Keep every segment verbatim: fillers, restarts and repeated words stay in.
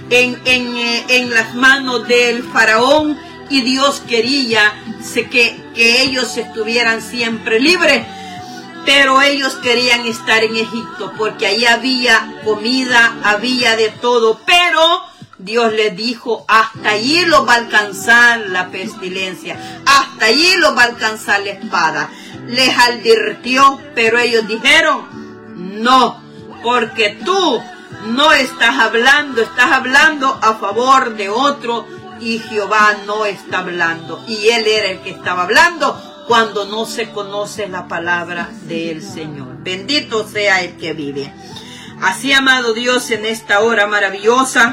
en, en, en las manos del faraón, y Dios quería que, que ellos estuvieran siempre libres. Pero ellos querían estar en Egipto porque ahí había comida, había de todo. Pero Dios les dijo, hasta allí los va a alcanzar la pestilencia, hasta allí los va a alcanzar la espada. Les advirtió, pero ellos dijeron, no, porque tú no estás hablando, estás hablando a favor de otro, y Jehová no está hablando. Y él era el que estaba hablando cuando no se conoce la palabra del Señor. Bendito sea el que vive. Así, amado Dios, en esta hora maravillosa,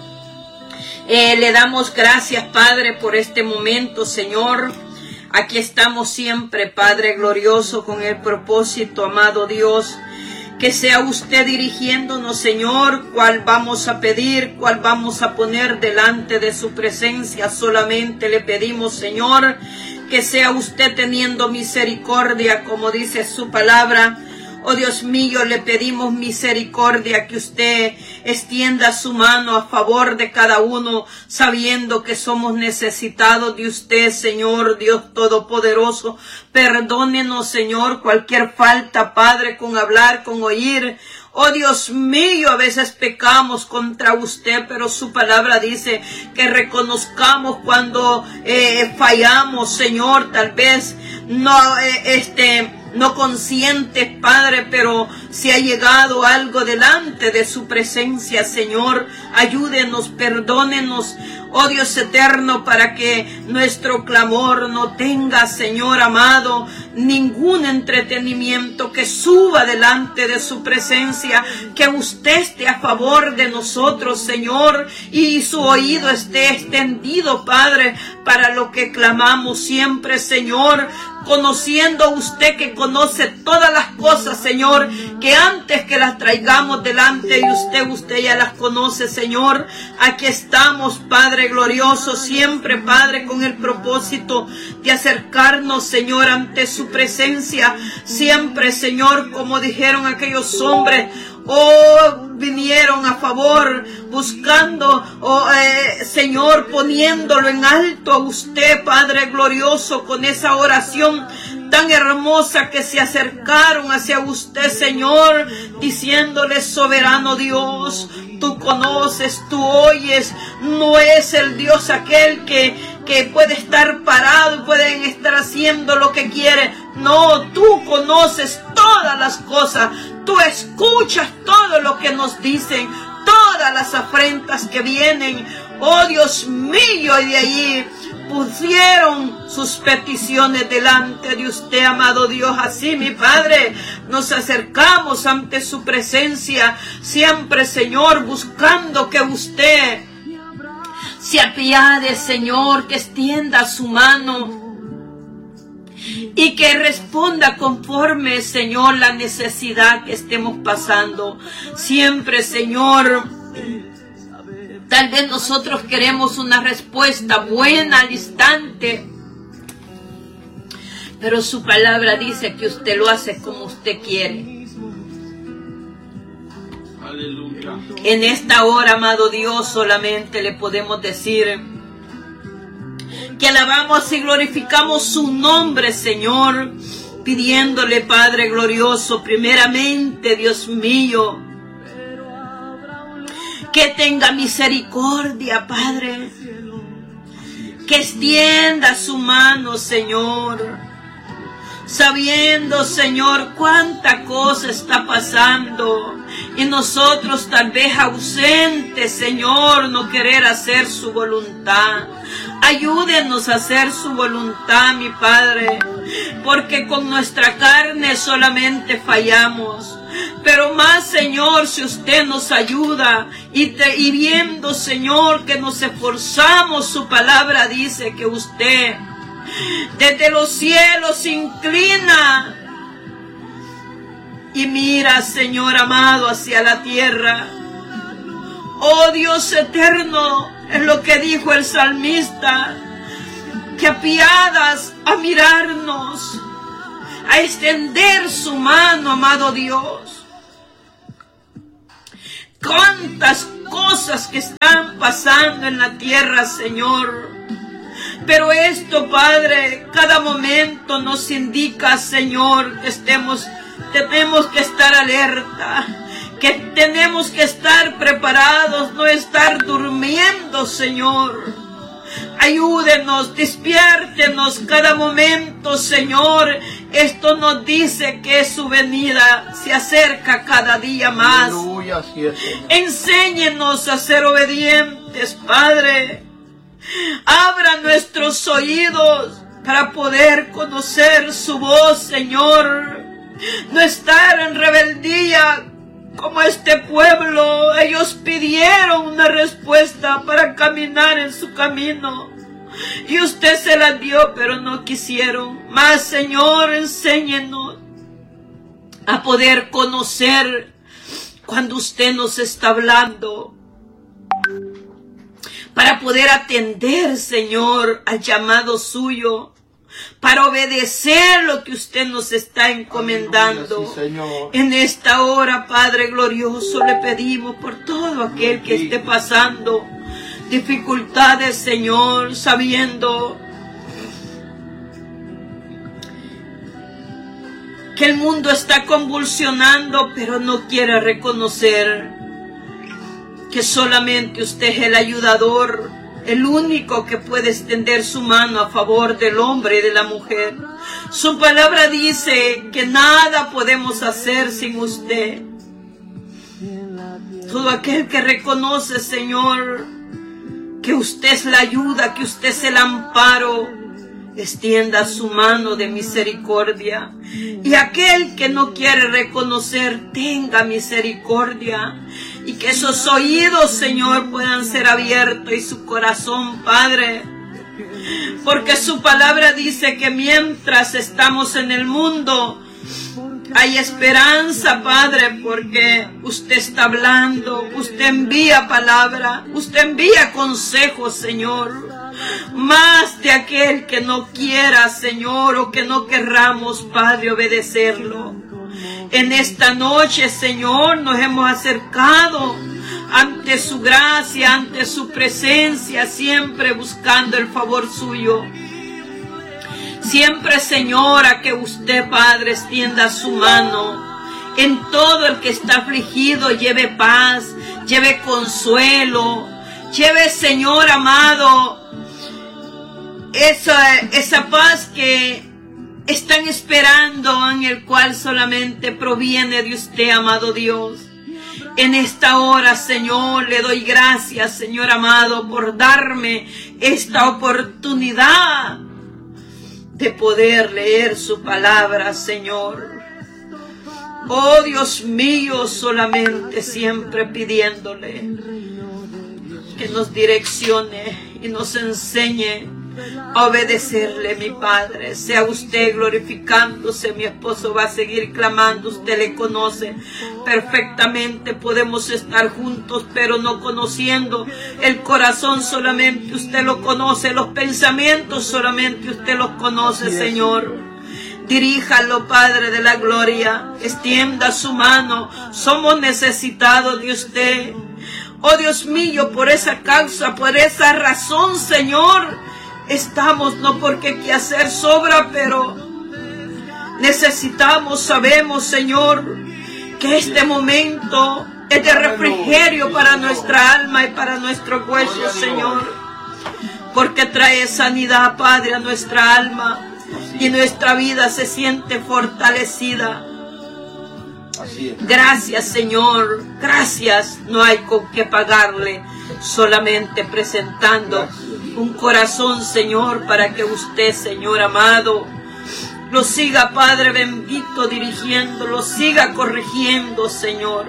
eh, le damos gracias, Padre, por este momento, Señor. Aquí estamos siempre, Padre glorioso, con el propósito, amado Dios, que sea usted dirigiéndonos, Señor, cuál vamos a pedir, cuál vamos a poner delante de su presencia. Solamente le pedimos, Señor, que sea usted teniendo misericordia, como dice su palabra. Oh Dios mío, le pedimos misericordia, que usted extienda su mano a favor de cada uno, sabiendo que somos necesitados de usted, Señor Dios Todopoderoso. Perdónenos, Señor, cualquier falta, Padre, con hablar, con oír. Oh Dios mío, a veces pecamos contra usted, pero su palabra dice que reconozcamos cuando eh, fallamos, Señor, tal vez no, eh, este... no conscientes, Padre, pero si ha llegado algo delante de su presencia, Señor, ayúdenos, perdónenos, oh Dios eterno, para que nuestro clamor no tenga, Señor amado, ningún entretenimiento, que suba delante de su presencia, que usted esté a favor de nosotros, Señor, y su oído esté extendido, Padre, para lo que clamamos siempre, Señor, conociendo usted que conoce todas las cosas, Señor, que antes que las traigamos delante de usted, usted ya las conoce, Señor. Aquí estamos, Padre glorioso, siempre, Padre, con el propósito de acercarnos, Señor, ante su presencia, siempre, Señor, como dijeron aquellos hombres, oh, vinieron a favor, buscando, oh, eh, Señor, poniéndolo en alto a usted, Padre glorioso, con esa oración tan hermosa, que se acercaron hacia usted, Señor, diciéndole, soberano Dios, tú conoces, tú oyes, no es el Dios aquel que, que puede estar parado y pueden estar haciendo lo que quiere. No, tú conoces todas las cosas, tú escuchas todo lo que nos dicen, todas las afrentas que vienen. Oh Dios mío, y de allí pusieron sus peticiones delante de usted, amado Dios. Así, mi Padre, nos acercamos ante su presencia, siempre, Señor, buscando que usted se apiade, Señor, que extienda su mano y que responda conforme, Señor, la necesidad que estemos pasando. Siempre, Señor, tal vez nosotros queremos una respuesta buena al instante, pero su palabra dice que usted lo hace como usted quiere. Aleluya. En esta hora, amado Dios, solamente le podemos decir que alabamos y glorificamos su nombre, Señor, pidiéndole, Padre glorioso, primeramente, Dios mío, que tenga misericordia, Padre, que extienda su mano, Señor, sabiendo, Señor, cuánta cosa está pasando, y nosotros tal vez ausentes, Señor, no querer hacer su voluntad. Ayúdenos a hacer su voluntad, mi Padre, porque con nuestra carne solamente fallamos. Pero más, Señor, si usted nos ayuda y, te, y viendo, Señor, que nos esforzamos, su palabra dice que usted desde los cielos se inclina y mira, Señor amado, hacia la tierra. Oh Dios eterno, es lo que dijo el salmista, que apiadas a mirarnos, a extender su mano, amado Dios. Cuántas cosas que están pasando en la tierra, Señor. Pero esto, Padre, cada momento nos indica, Señor, que estemos, tenemos que estar alerta, que tenemos que estar preparados, no estar durmiendo, Señor. Ayúdenos, despiértenos cada momento, Señor. Esto nos dice que su venida se acerca cada día más. Aleluya, así es, Señor. Enséñenos a ser obedientes, Padre. Abra nuestros oídos para poder conocer su voz, Señor. No estar en rebeldía como este pueblo. Ellos pidieron una respuesta para caminar en su camino y usted se la dio, pero no quisieron. Mas, Señor, enséñenos a poder conocer cuando usted nos está hablando, para poder atender, Señor, al llamado suyo, para obedecer lo que usted nos está encomendando. Aleluya, sí, Señor. En esta hora, Padre glorioso, le pedimos por todo aquel que esté pasando dificultades, Señor, sabiendo que el mundo está convulsionando, pero no quiere reconocer que solamente usted es el ayudador, el único que puede extender su mano a favor del hombre y de la mujer. Su palabra dice que nada podemos hacer sin usted. Todo aquel que reconoce, Señor, que usted es la ayuda, que usted es el amparo, extienda su mano de misericordia. Y aquel que no quiere reconocer, tenga misericordia. Y que esos oídos, Señor, puedan ser abiertos y su corazón, Padre. Porque su palabra dice que mientras estamos en el mundo, hay esperanza, Padre, porque usted está hablando, usted envía palabra, usted envía consejos, Señor. Más de aquel que no quiera, Señor, o que no querramos, Padre, obedecerlo. En esta noche, Señor, nos hemos acercado ante su gracia, ante su presencia, siempre buscando el favor suyo. Siempre, Señor, a que usted, Padre, extienda su mano en todo el que está afligido, lleve paz, lleve consuelo, lleve, Señor amado, esa, esa paz que están esperando, en el cual solamente proviene de usted, amado Dios. En esta hora, Señor, le doy gracias, Señor amado, por darme esta oportunidad de poder leer su palabra, Señor. Oh Dios mío, solamente siempre pidiéndole que nos direccione y nos enseñe a obedecerle, mi Padre. Sea usted glorificándose, mi esposo va a seguir clamando, usted le conoce perfectamente. Podemos estar juntos, pero no conociendo el corazón, solamente usted lo conoce. Los pensamientos solamente usted los conoce, Señor. Diríjalo, Padre de la gloria, extienda su mano. Somos necesitados de usted. Oh Dios mío, por esa causa, por esa razón, Señor, estamos, no porque qué hacer sobra, pero necesitamos, sabemos, Señor, que este momento es de refrigerio para nuestra alma y para nuestros huesos, Señor, porque trae sanidad, Padre, a nuestra alma, y nuestra vida se siente fortalecida. Gracias, Señor, gracias. No hay con qué pagarle, solamente presentando un corazón, Señor, para que usted, Señor amado, lo siga, Padre bendito, dirigiendo, lo siga corrigiendo, Señor.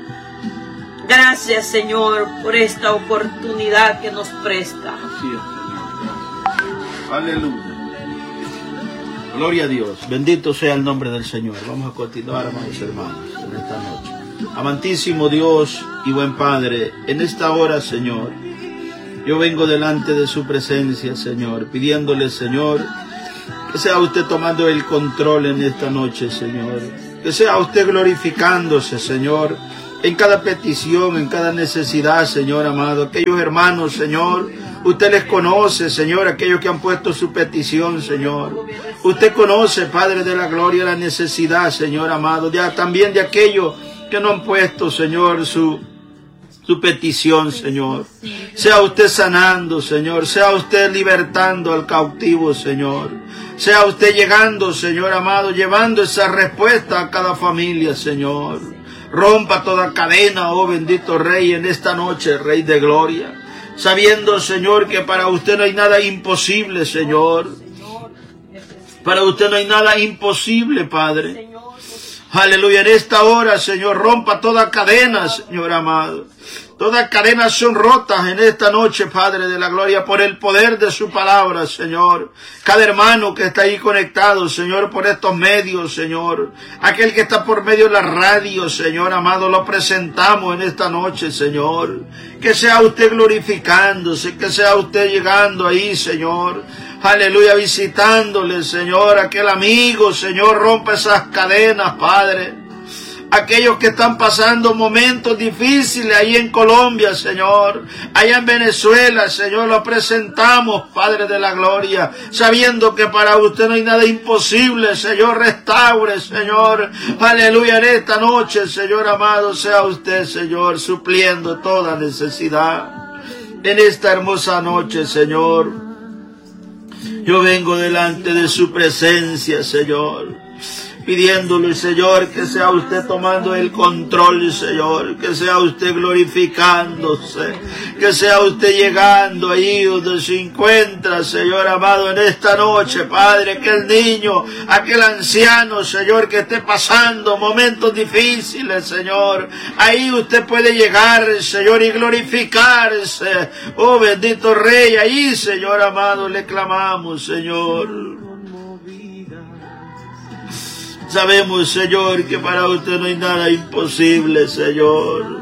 Gracias, Señor, por esta oportunidad que nos presta. Así es, Señor. Aleluya. Gloria a Dios. Bendito sea el nombre del Señor. Vamos a continuar, amados hermanos, en esta noche. Amantísimo Dios y buen Padre, en esta hora, Señor, yo vengo delante de su presencia, Señor, pidiéndole, Señor, que sea usted tomando el control en esta noche, Señor. Que sea usted glorificándose, Señor, en cada petición, en cada necesidad, Señor amado. Aquellos hermanos, Señor, usted les conoce, Señor, aquellos que han puesto su petición, Señor. Usted conoce, Padre de la gloria, la necesidad, Señor amado, de, también de aquellos que no han puesto, Señor, su, su petición, Señor. Sea usted sanando, Señor, sea usted libertando al cautivo, Señor. Sea usted llegando, Señor amado, llevando esa respuesta a cada familia, Señor. Rompa toda cadena, oh bendito Rey, en esta noche, Rey de gloria. Sabiendo, Señor, que para usted no hay nada imposible, Señor. Para usted no hay nada imposible, Padre. Aleluya, en esta hora, Señor, rompa toda cadena, Señor amado. Todas cadenas son rotas en esta noche, Padre de la gloria, por el poder de su palabra, Señor. Cada hermano que está ahí conectado, Señor, por estos medios, Señor. Aquel que está por medio de la radio, Señor amado, lo presentamos en esta noche, Señor. Que sea usted glorificándose, que sea usted llegando ahí, Señor. Aleluya, visitándole, Señor, aquel amigo, Señor, rompa esas cadenas, Padre. Aquellos que están pasando momentos difíciles ahí en Colombia, Señor, allá en Venezuela, Señor, lo presentamos, Padre de la gloria, sabiendo que para usted no hay nada imposible, Señor, restaure, Señor, aleluya, en esta noche, Señor amado, sea usted, Señor, supliendo toda necesidad. En esta hermosa noche, Señor, yo vengo delante de su presencia, Señor, pidiéndole, Señor, que sea usted tomando el control, Señor, que sea usted glorificándose, que sea usted llegando ahí donde se encuentra, Señor amado, en esta noche, Padre, aquel niño, aquel anciano, Señor, que esté pasando momentos difíciles, Señor, ahí usted puede llegar, Señor, y glorificarse, oh bendito Rey, ahí, Señor amado, le clamamos, Señor. Sabemos, Señor, que para usted no hay nada imposible, Señor.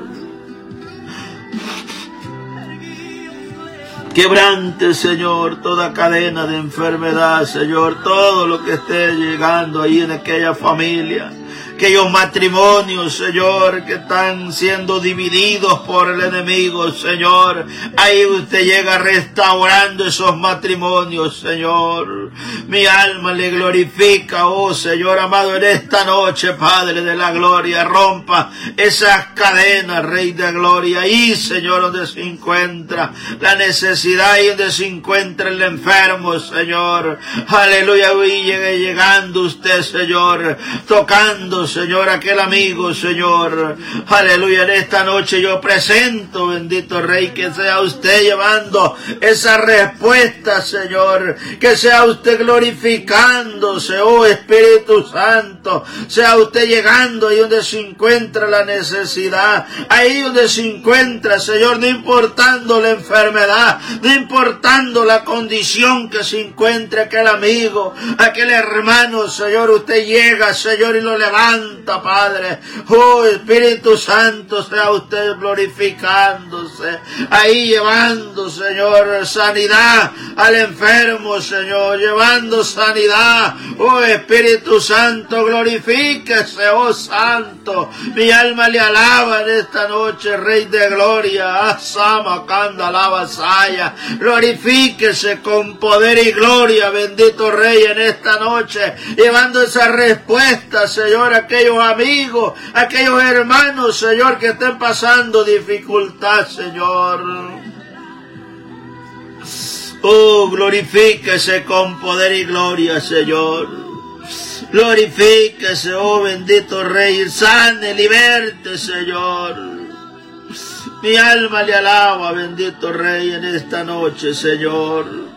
Quebrante, Señor, toda cadena de enfermedad, Señor, todo lo que esté llegando ahí en aquella familia. Aquellos matrimonios, Señor, que están siendo divididos por el enemigo, Señor. Ahí usted llega restaurando esos matrimonios, Señor. Mi alma le glorifica, oh Señor amado, en esta noche, Padre de la gloria. Rompa esas cadenas, Rey de gloria. Ahí, Señor, donde se encuentra la necesidad, ahí donde se encuentra el enfermo, Señor. Aleluya, y llegue llegando usted, Señor, tocando, Señor, aquel amigo, Señor. Aleluya, en esta noche yo presento, bendito Rey, que sea usted llevando esa respuesta, Señor. Que sea usted glorificándose, oh Espíritu Santo. Sea usted llegando ahí donde se encuentra la necesidad. Ahí donde se encuentra, Señor, no importando la enfermedad, no importando la condición que se encuentre aquel amigo, aquel hermano, Señor. Usted llega, Señor, y lo levanta, Padre. Oh Espíritu Santo, sea usted glorificándose, ahí llevando, Señor, sanidad al enfermo, Señor, llevando sanidad. Oh Espíritu Santo, glorifíquese, oh Santo. Mi alma le alaba en esta noche, Rey de gloria. Asama canda alaba saya. Glorifíquese con poder y gloria, bendito Rey, en esta noche, llevando esa respuesta, Señor, aquellos amigos, aquellos hermanos, Señor, que estén pasando dificultad, Señor. Oh, glorifíquese con poder y gloria, Señor. Glorifíquese, oh bendito Rey, sane, liberte, Señor. Mi alma le alaba, bendito Rey, en esta noche, Señor.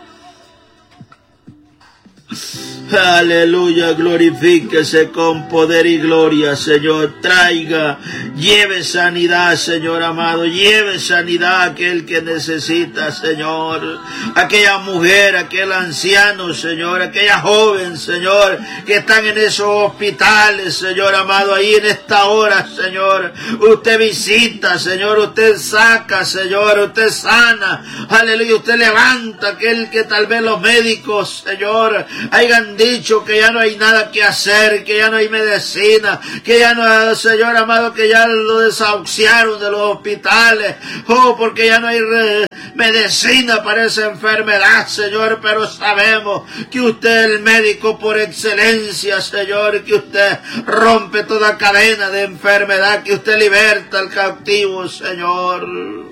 Aleluya, glorifíquese con poder y gloria, Señor. Traiga, lleve sanidad, Señor amado. Lleve sanidad a aquel que necesita, Señor. Aquella mujer, aquel anciano, Señor. Aquella joven, Señor, que están en esos hospitales, Señor amado. Ahí en esta hora, Señor, usted visita, Señor. Usted saca, Señor. Usted sana. Aleluya, usted levanta aquel que tal vez los médicos, Señor, hayan dicho que ya no hay nada que hacer, que ya no hay medicina, que ya no, Señor amado, que ya lo desahuciaron de los hospitales, oh, porque ya no hay re, medicina para esa enfermedad, Señor, pero sabemos que usted es el médico por excelencia, Señor, que usted rompe toda cadena de enfermedad, que usted liberta al cautivo, Señor.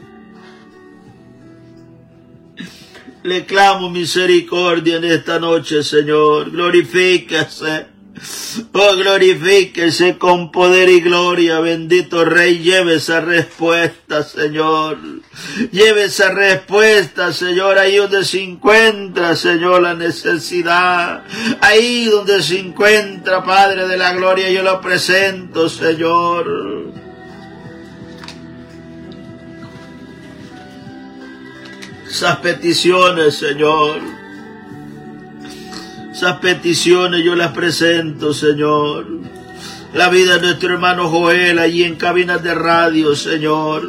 Le clamo misericordia en esta noche, Señor. Glorifíquese. Oh, glorifíquese con poder y gloria. Bendito Rey, lleve esa respuesta, Señor. Lleve esa respuesta, Señor, ahí donde se encuentra, Señor, la necesidad. Ahí donde se encuentra, Padre de la gloria, yo lo presento, Señor. Esas peticiones, Señor, esas peticiones yo las presento, Señor. La vida de nuestro hermano Joel allí en cabinas de radio, Señor.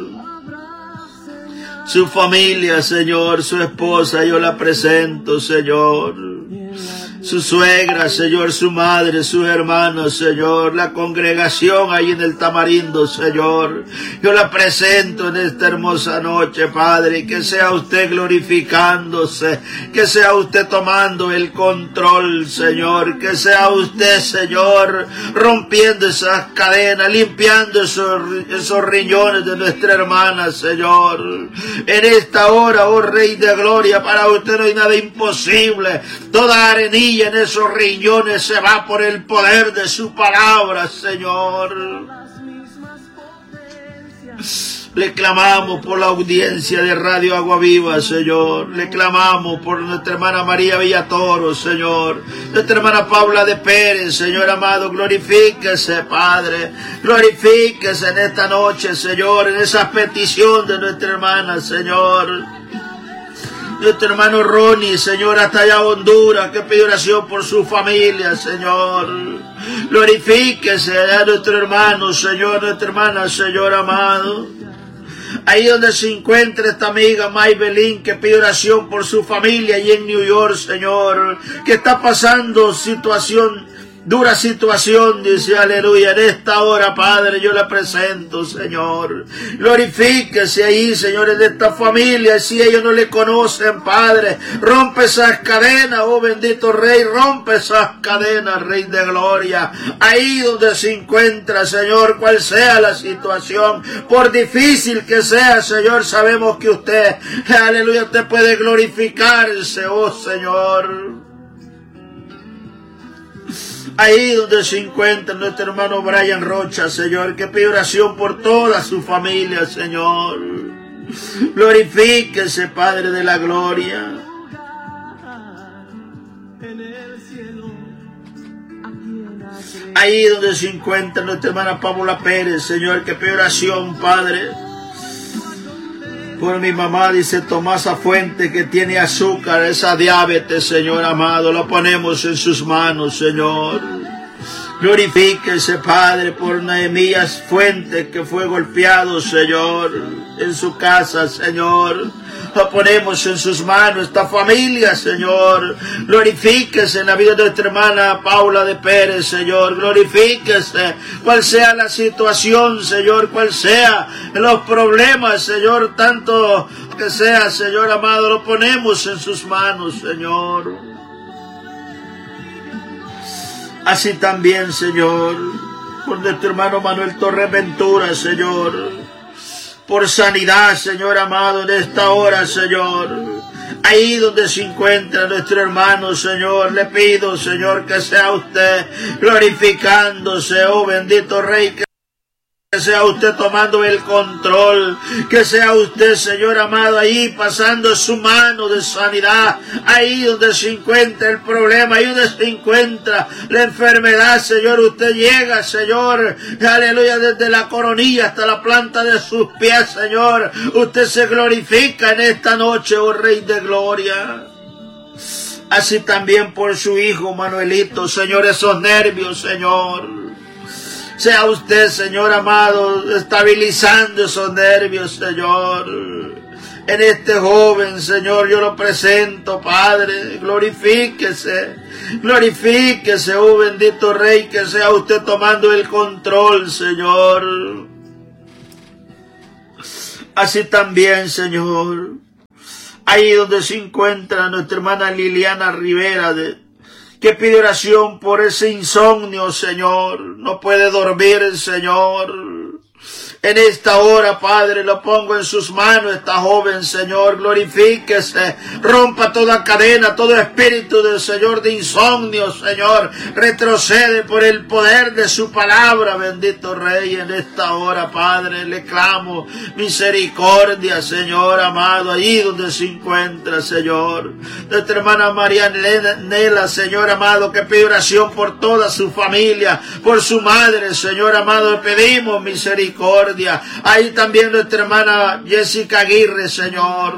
Su familia, Señor, su esposa, yo la presento, Señor. Su suegra, Señor, su madre, sus hermanos, Señor, la congregación ahí en el Tamarindo, Señor. Yo la presento en esta hermosa noche, Padre, y que sea usted glorificándose, que sea usted tomando el control, Señor, que sea usted, Señor, rompiendo esas cadenas, limpiando esos, esos riñones de nuestra hermana, Señor. En esta hora, oh Rey de Gloria, para usted no hay nada imposible. Toda arenilla en esos riñones se va por el poder de su palabra, Señor. Le clamamos por la audiencia de Radio Agua Viva, Señor. Le clamamos por nuestra hermana María Villatoro, Señor. Nuestra hermana Paula de Pérez, Señor amado. Glorifíquese, Padre. Glorifíquese en esta noche, Señor, en esa petición de nuestra hermana, Señor. Nuestro hermano Ronnie, Señor, hasta allá Honduras, que pide oración por su familia, Señor. Glorifíquese a nuestro hermano, Señor, nuestra hermana, Señor amado. Ahí donde se encuentra esta amiga Maybelline, que pide oración por su familia allí en New York, Señor, que está pasando situación, dura situación, dice, aleluya. En esta hora, Padre, yo la presento, Señor. Glorifíquese ahí, señores, de esta familia. Si ellos no le conocen, Padre, rompe esas cadenas, oh bendito Rey, rompe esas cadenas, Rey de Gloria. Ahí donde se encuentra, Señor, cual sea la situación, por difícil que sea, Señor, sabemos que usted, aleluya, usted puede glorificarse, oh Señor. Ahí donde se encuentra nuestro hermano Brian Rocha, Señor, que pide oración por toda su familia, Señor. Glorifíquese, Padre de la gloria. Ahí donde se encuentra nuestra hermana Paula Pérez, Señor, que pide oración, Padre. Por mi mamá, dice Tomasa Fuente, que tiene azúcar, esa diabetes, Señor amado, la ponemos en sus manos, Señor. Glorifíquese, Padre, por Nehemías Fuente, que fue golpeado, Señor, en su casa, Señor. La ponemos en sus manos, esta familia, Señor. Glorifíquese en la vida de nuestra hermana Paula de Pérez, Señor. Glorifíquese, cual sea la situación, Señor, cual sea los problemas, Señor, tanto que sea, Señor amado, lo ponemos en sus manos, Señor. Así también, Señor, por nuestro hermano Manuel Torres Ventura, Señor. Por sanidad, Señor amado, en esta hora, Señor. Ahí donde se encuentra nuestro hermano, Señor, le pido, Señor, que sea usted glorificándose, oh bendito Rey, que que sea usted tomando el control, que sea usted, Señor amado, ahí pasando su mano de sanidad, ahí donde se encuentra el problema, ahí donde se encuentra la enfermedad, Señor, usted llega, Señor, aleluya, desde la coronilla hasta la planta de sus pies, Señor, usted se glorifica en esta noche, oh Rey de Gloria. Así también por su hijo Manuelito, Señor, esos nervios, Señor. Sea usted, Señor amado, estabilizando esos nervios, Señor. En este joven, Señor, yo lo presento, Padre. Glorifíquese, glorifíquese, oh bendito Rey, que sea usted tomando el control, Señor. Así también, Señor, ahí donde se encuentra nuestra hermana Liliana Rivera, de, que pide oración por ese insomnio, Señor. No puede dormir, Señor. En esta hora, Padre, lo pongo en sus manos, esta joven, Señor, glorifíquese, rompa toda cadena, todo espíritu del Señor de insomnio, Señor, retrocede por el poder de su palabra, bendito Rey, en esta hora, Padre, le clamo misericordia, Señor, amado, allí donde se encuentra, Señor. Nuestra hermana María Nela, Señor, amado, que pide oración por toda su familia, por su madre, Señor, amado, le pedimos misericordia. Ahí también nuestra hermana Jessica Aguirre, Señor.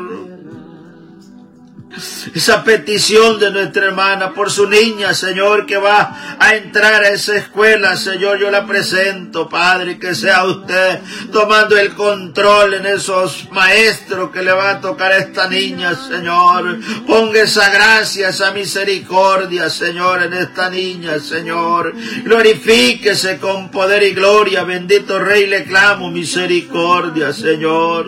Esa petición de nuestra hermana por su niña, Señor, que va a entrar a esa escuela, Señor, yo la presento, Padre, que sea usted tomando el control en esos maestros que le van a tocar a esta niña, Señor. Ponga esa gracia, esa misericordia, Señor, en esta niña, Señor. Glorifíquese con poder y gloria, bendito Rey, le clamo misericordia, Señor.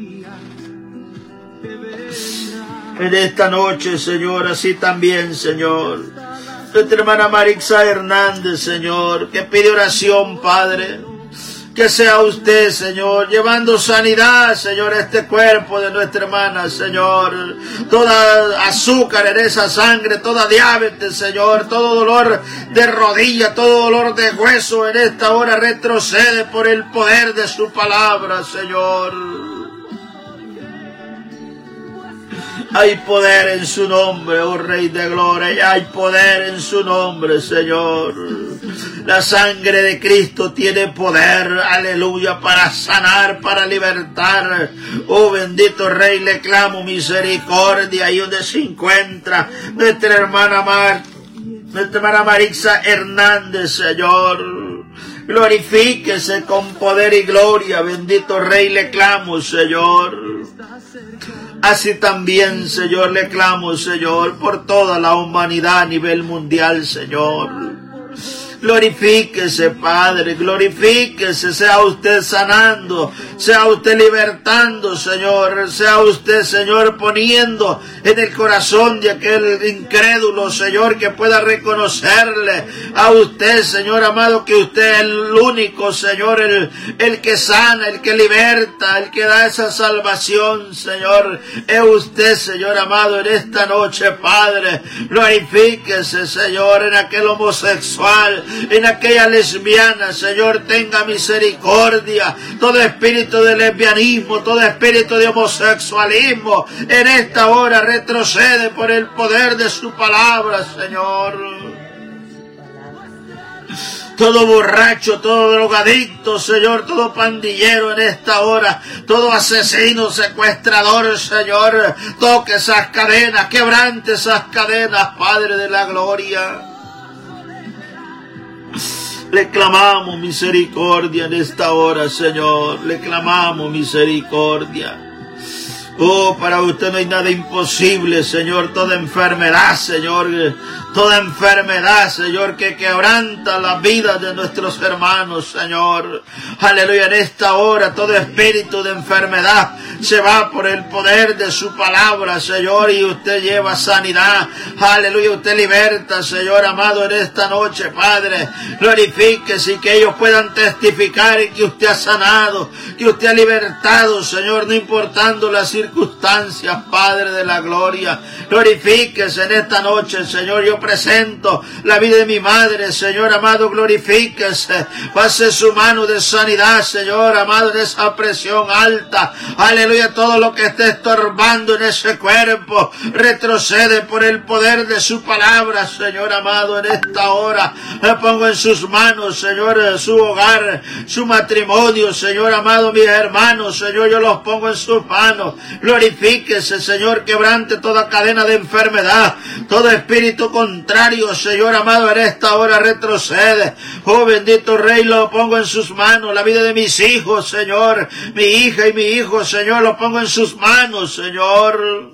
En esta noche, Señor, así también, Señor, nuestra hermana Marixa Hernández, Señor, que pide oración, Padre, que sea usted, Señor, llevando sanidad, Señor, a este cuerpo de nuestra hermana, Señor, toda azúcar en esa sangre, toda diabetes, Señor, todo dolor de rodilla, todo dolor de hueso, en esta hora retrocede por el poder de su palabra, Señor. Hay poder en su nombre, oh Rey de Gloria, y hay poder en su nombre, Señor. La sangre de Cristo tiene poder, aleluya, para sanar, para libertar. Oh bendito Rey, le clamo misericordia, ahí donde se encuentra nuestra hermana Mar, nuestra hermana Marixa Hernández, Señor. Glorifíquese con poder y gloria, bendito Rey, le clamo, Señor. Así también, Señor, le clamo, Señor, por toda la humanidad a nivel mundial, Señor. Glorifíquese, Padre, glorifíquese, sea usted sanando, sea usted libertando, Señor, sea usted, Señor, poniendo en el corazón de aquel incrédulo, Señor, que pueda reconocerle a usted, Señor amado, que usted es el único, Señor, el, el que sana, el que liberta, el que da esa salvación, Señor. Es usted, Señor amado, en esta noche, Padre, glorifíquese, Señor, en aquel homosexual, en aquella lesbiana, Señor, tenga misericordia. Todo espíritu de lesbianismo, todo espíritu de homosexualismo, en esta hora retrocede por el poder de su palabra, Señor. Todo borracho, todo drogadicto, Señor, todo pandillero en esta hora, todo asesino, secuestrador, Señor, toque esas cadenas, quebrante esas cadenas, Padre de la gloria. Le clamamos misericordia en esta hora, Señor. Le clamamos misericordia. Oh, para usted no hay nada imposible, Señor. Toda enfermedad, Señor. Toda enfermedad, Señor, que quebranta la vida de nuestros hermanos, Señor. Aleluya, en esta hora todo espíritu de enfermedad se va por el poder de su palabra, Señor, y usted lleva sanidad. Aleluya, usted liberta, Señor amado, en esta noche, Padre. Glorifíquese y que ellos puedan testificar que usted ha sanado, que usted ha libertado, Señor, no importando las circunstancias, Padre de la gloria. Glorifíquese en esta noche, Señor. Yo presento la vida de mi madre, Señor amado, glorifíquese. Pase su mano de sanidad, Señor amado, en esa presión alta. Aleluya, todo lo que esté estorbando en ese cuerpo, retrocede por el poder de su palabra, Señor amado, en esta hora. Me pongo en sus manos, Señor, su hogar, su matrimonio, Señor amado, mis hermanos, Señor, yo los pongo en sus manos. Glorifíquese, Señor, quebrante toda cadena de enfermedad, todo espíritu contrario, Señor amado, en esta hora retrocede. Oh bendito Rey, lo pongo en sus manos, la vida de mis hijos, Señor, mi hija y mi hijo, Señor, lo pongo en sus manos, Señor.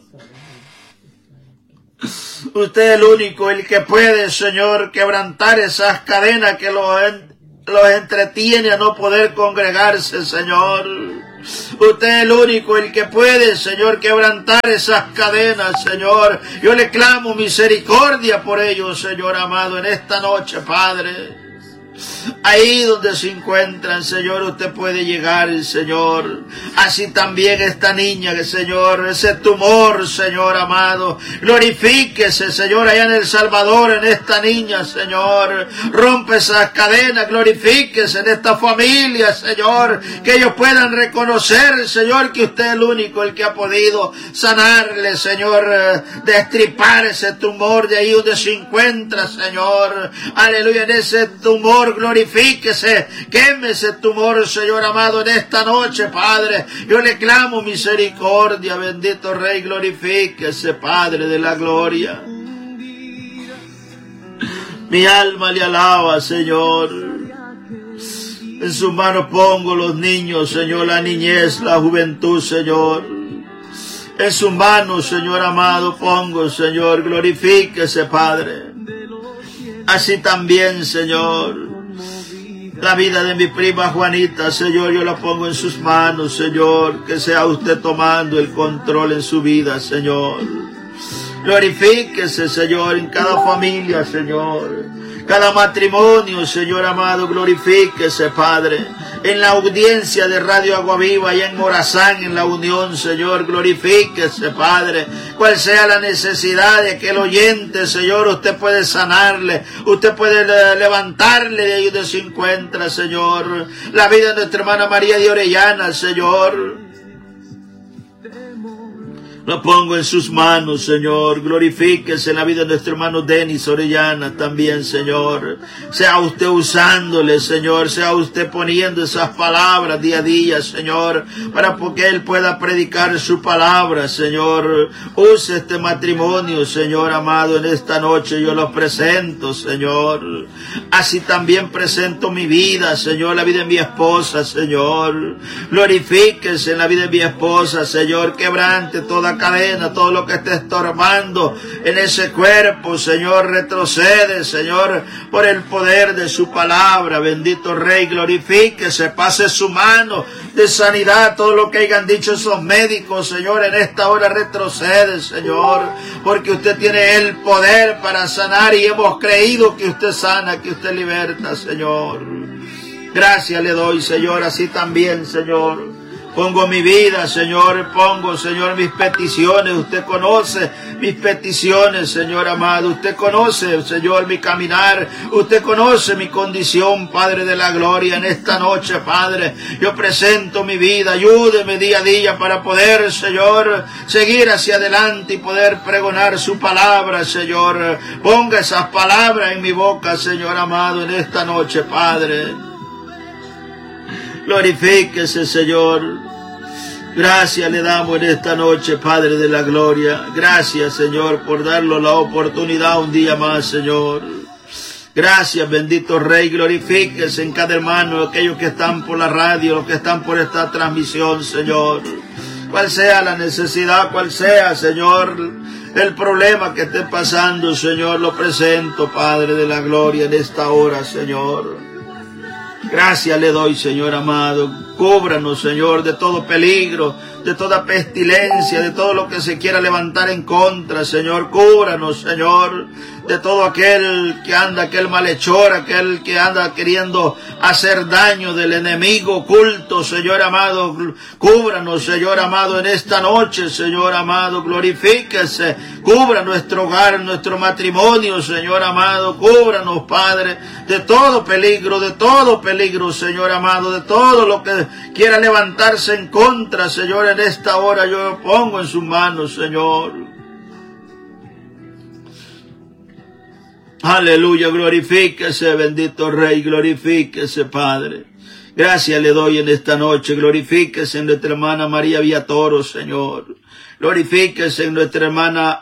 Usted es el único, el que puede, Señor, quebrantar esas cadenas que los, los entretiene a no poder congregarse, Señor. Usted es el único, el que puede, Señor, quebrantar esas cadenas, Señor. Yo le clamo misericordia por ellos, Señor amado, en esta noche, Padre. Ahí donde se encuentran, Señor, usted puede llegar, Señor. Así también esta niña, Señor, ese tumor, Señor amado. Glorifíquese, Señor, allá en El Salvador, en esta niña, Señor. Rompe esas cadenas, glorifíquese en esta familia, Señor. Que ellos puedan reconocer, Señor, que usted es el único, el que ha podido sanarle, Señor. Destripar ese tumor de ahí donde se encuentra, Señor. Aleluya, en ese tumor, glorifíquese, queme ese tumor, Señor amado, en esta noche, Padre. Yo le clamo misericordia, bendito Rey, glorifíquese, Padre de la gloria. Mi alma le alaba, Señor. En sus manos pongo los niños, Señor, la niñez, la juventud, Señor. En sus manos, Señor amado, pongo, Señor, glorifíquese, Padre. Así también, Señor, la vida de mi prima Juanita, Señor, yo la pongo en sus manos, Señor. Que sea usted tomando el control en su vida, Señor. Glorifíquese, Señor, en cada familia, Señor. Cada matrimonio, Señor amado, glorifíquese, Padre. En la audiencia de Radio Agua Viva, allá en Morazán, en la unión, Señor, glorifíquese, Padre. Cual sea la necesidad de aquel oyente, Señor, usted puede sanarle, usted puede levantarle de ahí donde se encuentra, Señor. La vida de nuestra hermana María de Orellana, Señor. Lo pongo en sus manos, Señor. Glorifíquese en la vida de nuestro hermano Denis Orellana también, Señor. Sea usted usándole, Señor. Sea usted poniendo esas palabras día a día, Señor, para que él pueda predicar su palabra, Señor. Use este matrimonio, Señor amado, en esta noche. Yo lo presento, Señor. Así también presento mi vida, Señor, la vida de mi esposa, Señor. Glorifíquese en la vida de mi esposa, Señor. Quebrante toda cadena, todo lo que esté estorbando en ese cuerpo, Señor, retrocede, Señor, por el poder de su palabra. Bendito Rey, glorifíquese, pase su mano de sanidad, todo lo que hayan dicho esos médicos, Señor, en esta hora retrocede, Señor, porque usted tiene el poder para sanar y hemos creído que usted sana, que usted liberta, Señor. Gracias le doy, Señor, así también, Señor. Pongo mi vida, Señor, pongo, Señor, mis peticiones. Usted conoce mis peticiones, Señor amado. Usted conoce, Señor, mi caminar. Usted conoce mi condición, Padre de la gloria. En esta noche, Padre, yo presento mi vida. Ayúdeme día a día para poder, Señor, seguir hacia adelante y poder pregonar su palabra, Señor. Ponga esas palabras en mi boca, Señor amado, en esta noche, Padre. Glorifíquese, Señor. Gracias le damos en esta noche, Padre de la gloria. Gracias, Señor, por darnos la oportunidad un día más, Señor. Gracias, bendito Rey. Glorifíquese en cada hermano, aquellos que están por la radio, los que están por esta transmisión, Señor. Cual sea la necesidad, cual sea, Señor, el problema que esté pasando, Señor, lo presento, Padre de la gloria, en esta hora, Señor. Gracias le doy, Señor amado. Cúbranos, Señor, de todo peligro, de toda pestilencia, de todo lo que se quiera levantar en contra, Señor. Cúbranos, Señor, de todo aquel que anda, aquel malhechor, aquel que anda queriendo hacer daño del enemigo oculto, Señor amado. Cúbranos, Señor amado, en esta noche, Señor amado. Glorifíquese. Cubra nuestro hogar, nuestro matrimonio, Señor amado. Cúbranos, Padre, de todo peligro, de todo peligro, Señor amado, de todo lo que quiera levantarse en contra, Señor. En esta hora yo lo pongo en sus manos, Señor. Aleluya, glorifíquese, bendito Rey, glorifíquese, Padre. Gracias le doy en esta noche. Glorifíquese en nuestra hermana María Villatoro, Señor. Glorifíquese en nuestra hermana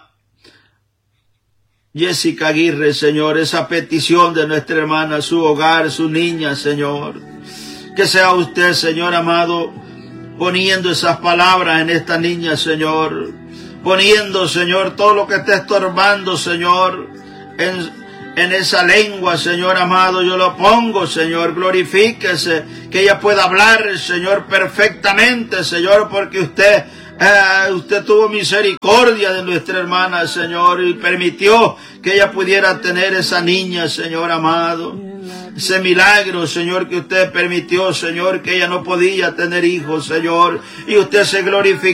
Jessica Aguirre, Señor, esa petición de nuestra hermana, su hogar, su niña, Señor. Que sea usted, Señor amado, poniendo esas palabras en esta niña, Señor. Poniendo, Señor, todo lo que esté estorbando, Señor, en, en esa lengua, Señor amado. Yo lo pongo, Señor, glorifíquese, que ella pueda hablar, Señor, perfectamente, Señor, porque usted... Eh, usted tuvo misericordia de nuestra hermana, Señor, y permitió que ella pudiera tener esa niña, Señor amado. Ese milagro, Señor, que usted permitió, Señor, que ella no podía tener hijos, Señor, y usted se glorificó